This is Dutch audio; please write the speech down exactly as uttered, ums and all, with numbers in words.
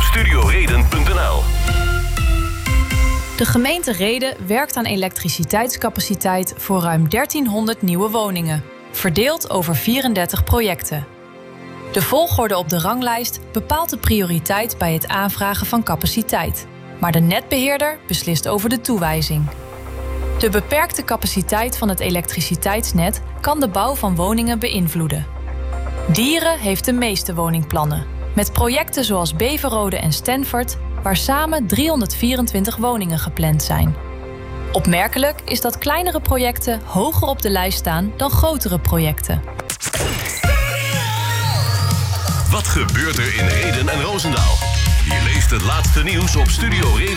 studio reden punt n l. De gemeente Rheden werkt aan elektriciteitscapaciteit voor ruim dertienhonderd nieuwe woningen, verdeeld over vierendertig projecten. De volgorde op de ranglijst bepaalt de prioriteit bij het aanvragen van capaciteit, maar de netbeheerder beslist over de toewijzing. De beperkte capaciteit van het elektriciteitsnet kan de bouw van woningen beïnvloeden. Dieren heeft de meeste woningplannen, met projecten zoals Beverrode en Stanford, waar samen driehonderdvierentwintig woningen gepland zijn. Opmerkelijk is dat kleinere projecten hoger op de lijst staan dan grotere projecten. Wat gebeurt er in Rheden en Roosendaal? Je leest het laatste nieuws op studio reden.